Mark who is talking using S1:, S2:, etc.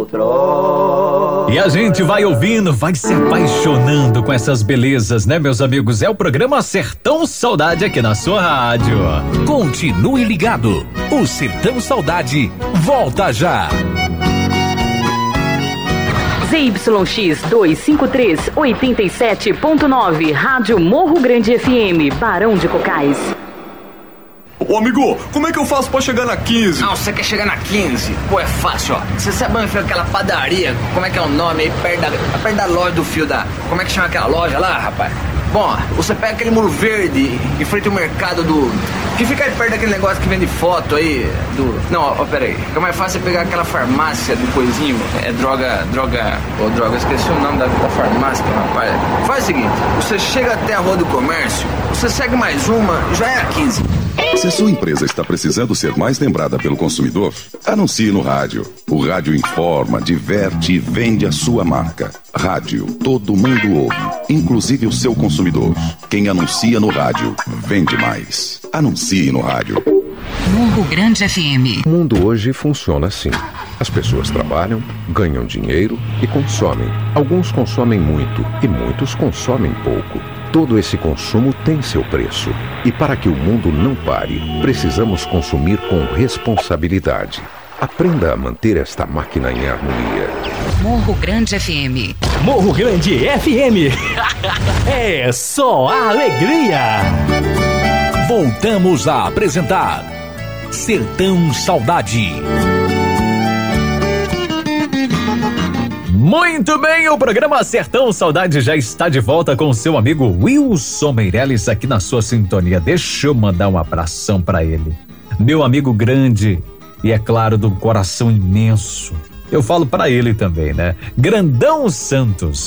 S1: outrora.
S2: E a gente vai ouvindo, vai se apaixonando com essas belezas, né, meus amigos? É o programa Sertão Saudade aqui na sua rádio.
S3: Continue ligado. O Sertão Saudade volta já.
S4: ZYX 253 87.9, Rádio Morro Grande FM, Barão de Cocais.
S5: Ô amigo, como é que eu faço pra chegar na 15?
S6: Não, você quer chegar na 15? Pô, é fácil, ó. Você sabe onde fica aquela padaria? Como é que é o nome aí? Perto da loja do fio da... Como é que chama aquela loja lá, rapaz? Bom, você pega aquele muro verde em frente ao mercado do... Que fica aí perto daquele negócio que vende foto aí do... Não, ó, pera aí. Fica mais fácil pegar aquela farmácia do coisinho. É droga... Esqueci o nome da farmácia, rapaz. Faz o seguinte, você chega até a Rua do Comércio, você segue mais uma, já é a 15.
S7: Se a sua empresa está precisando ser mais lembrada pelo consumidor, anuncie no rádio. O rádio informa, diverte e vende a sua marca. Rádio, todo mundo ouve, inclusive o seu consumidor. Quem anuncia no rádio, vende mais. Anuncie no rádio.
S8: Morro Grande FM.
S9: O mundo hoje funciona assim. As pessoas trabalham, ganham dinheiro e consomem. Alguns consomem muito e muitos consomem pouco. Todo esse consumo tem seu preço. E para que o mundo não pare, precisamos consumir com responsabilidade. Aprenda a manter esta máquina em harmonia.
S8: Morro Grande FM.
S3: Morro Grande FM. É só alegria. Voltamos a apresentar Sertão Saudade.
S2: Muito bem, o programa Sertão Saudade já está de volta com o seu amigo Wilson Meirelles aqui na sua sintonia. Deixa eu mandar um abração para ele. Meu amigo grande e, é claro, do coração imenso. Eu falo para ele também, né? Grandão Santos.